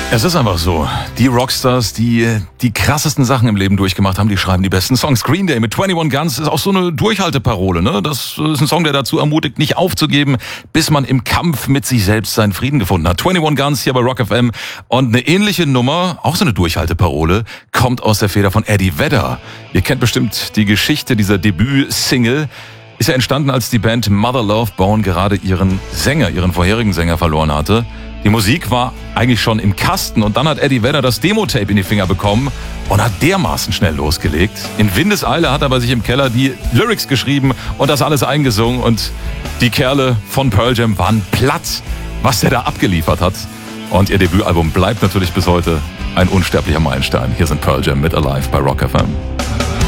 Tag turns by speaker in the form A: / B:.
A: Es ist einfach so. Die Rockstars, die krassesten Sachen im Leben durchgemacht haben, die schreiben die besten Songs. Green Day mit 21 Guns ist auch so eine Durchhalteparole, ne? Das ist ein Song, der dazu ermutigt, nicht aufzugeben, bis man im Kampf mit sich selbst seinen Frieden gefunden hat. 21 Guns hier bei Rock FM. Und eine ähnliche Nummer, auch so eine Durchhalteparole, kommt aus der Feder von Eddie Vedder. Ihr kennt bestimmt die Geschichte dieser Debüt-Single. Ist ja entstanden, als die Band Mother Love Bone gerade ihren vorherigen Sänger verloren hatte. Die Musik war eigentlich schon im Kasten und dann hat Eddie Vedder das Demo-Tape in die Finger bekommen und hat dermaßen schnell losgelegt. In Windeseile hat er bei sich im Keller die Lyrics geschrieben und das alles eingesungen und die Kerle von Pearl Jam waren platt, was der da abgeliefert hat. Und ihr Debütalbum bleibt natürlich bis heute ein unsterblicher Meilenstein. Hier sind Pearl Jam mit Alive bei Rock FM.